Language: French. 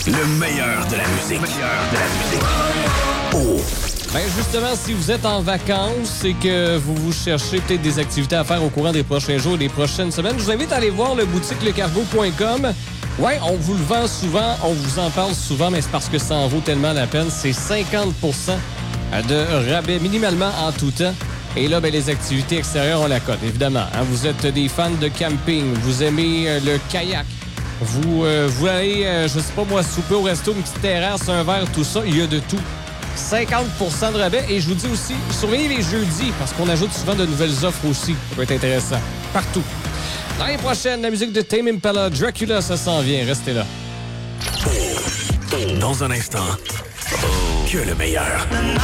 Le meilleur de la musique. Oh. Ben justement, si vous êtes en vacances et que vous cherchez peut-être des activités à faire au courant des prochains jours, des prochaines semaines, je vous invite à aller voir le boutique lecargo.com. Ouais, on vous le vend souvent, on vous en parle souvent, mais c'est parce que ça en vaut tellement la peine. C'est 50 % de rabais minimalement en tout temps. Et là, ben, les activités extérieures, on la cote, évidemment. Hein? Vous êtes des fans de camping, vous aimez le kayak, vous allez, je sais pas moi, souper au resto, une petite terrasse, un verre, tout ça, il y a de tout. 50 % de rabais. Et je vous dis aussi, surveillez les jeudis, parce qu'on ajoute souvent de nouvelles offres aussi. Ça peut être intéressant. Partout. L'année prochaine, la musique de Tame Impala, Dracula, ça s'en vient. Restez là. Dans un instant, que le meilleur.